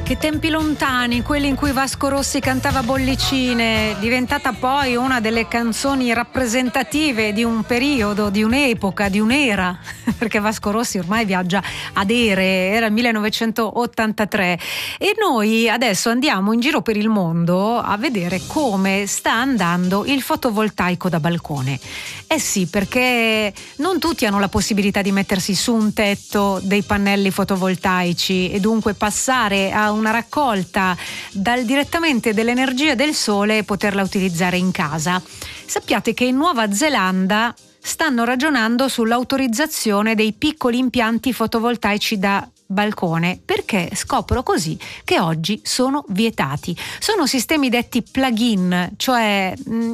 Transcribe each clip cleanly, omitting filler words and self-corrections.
Che tempi lontani, quelli in cui Vasco Rossi cantava Bollicine, diventata poi una delle canzoni rappresentative di un periodo, di un'epoca, di un'era, perché Vasco Rossi ormai viaggia ad ere, era il 1983 e noi adesso andiamo in giro per il mondo a vedere come sta andando il fotovoltaico da balcone. Eh sì, perché non tutti hanno la possibilità di mettersi su un tetto dei pannelli fotovoltaici e dunque passare a una raccolta direttamente dell'energia del sole e poterla utilizzare in casa. Sappiate che in Nuova Zelanda stanno ragionando sull'autorizzazione dei piccoli impianti fotovoltaici da balcone, perché scoprono così che oggi sono vietati. Sono sistemi detti plug-in, cioè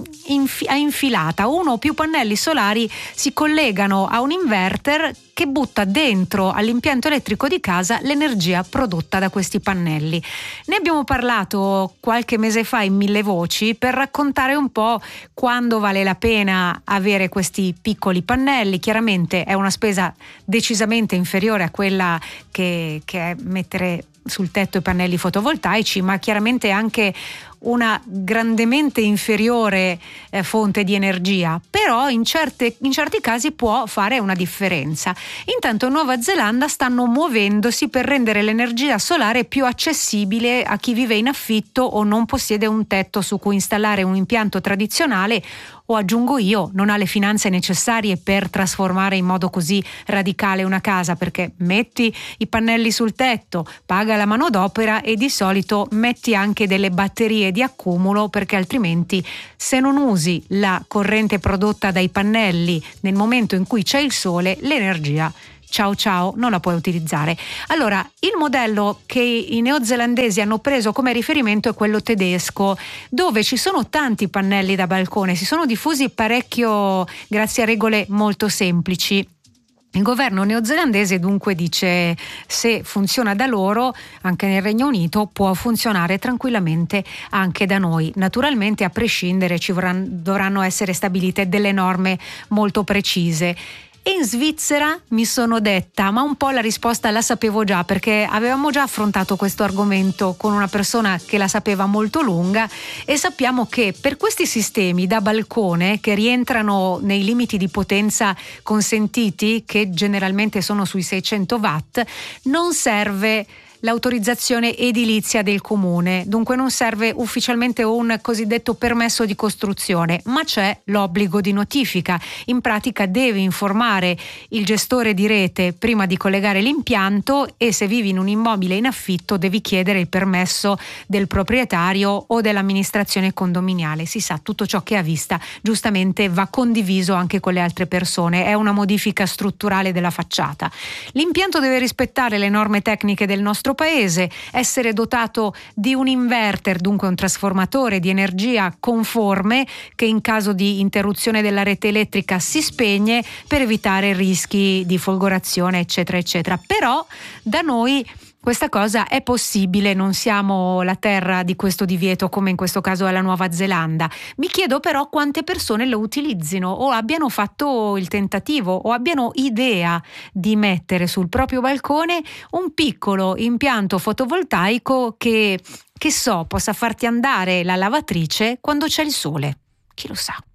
a infilata. Uno o più pannelli solari si collegano a un inverter che butta dentro all'impianto elettrico di casa l'energia prodotta da questi pannelli. Ne abbiamo parlato qualche mese fa in Mille Voci per raccontare un po' quando vale la pena avere questi piccoli pannelli. Chiaramente è una spesa decisamente inferiore a quella che è mettere sul tetto i pannelli fotovoltaici, ma chiaramente anche una grandemente inferiore fonte di energia, però in certi casi può fare una differenza. Intanto in Nuova Zelanda stanno muovendosi per rendere l'energia solare più accessibile a chi vive in affitto o non possiede un tetto su cui installare un impianto tradizionale o, aggiungo io, non ha le finanze necessarie per trasformare in modo così radicale una casa, perché metti i pannelli sul tetto, paga la manodopera e di solito metti anche delle batterie di accumulo, perché altrimenti se non usi la corrente prodotta dai pannelli nel momento in cui c'è il sole, l'energia ciao non la puoi utilizzare. Allora, il modello che i neozelandesi hanno preso come riferimento è quello tedesco, dove ci sono tanti pannelli da balcone, si sono diffusi parecchio grazie a regole molto semplici. Il governo neozelandese dunque dice: se funziona da loro anche nel Regno Unito, può funzionare tranquillamente anche da noi. Naturalmente, a prescindere, dovranno essere stabilite delle norme molto precise. E in Svizzera mi sono detta, ma un po' la risposta la sapevo già, perché avevamo già affrontato questo argomento con una persona che la sapeva molto lunga, e sappiamo che per questi sistemi da balcone, che rientrano nei limiti di potenza consentiti, che generalmente sono sui 600 watt, non serve l'autorizzazione edilizia del comune, dunque non serve ufficialmente un cosiddetto permesso di costruzione, ma c'è l'obbligo di notifica. In pratica devi informare il gestore di rete prima di collegare l'impianto, e se vivi in un immobile in affitto devi chiedere il permesso del proprietario o dell'amministrazione condominiale. Si sa, tutto ciò che è a vista giustamente va condiviso anche con le altre persone, è una modifica strutturale della facciata. L'impianto deve rispettare le norme tecniche del nostro paese, essere dotato di un inverter, dunque un trasformatore di energia conforme, che in caso di interruzione della rete elettrica si spegne per evitare rischi di folgorazione, eccetera eccetera. Però da noi questa cosa è possibile, non siamo la terra di questo divieto come in questo caso è la Nuova Zelanda. Mi chiedo però quante persone lo utilizzino o abbiano fatto il tentativo o abbiano idea di mettere sul proprio balcone un piccolo impianto fotovoltaico che possa farti andare la lavatrice quando c'è il sole. Chi lo sa?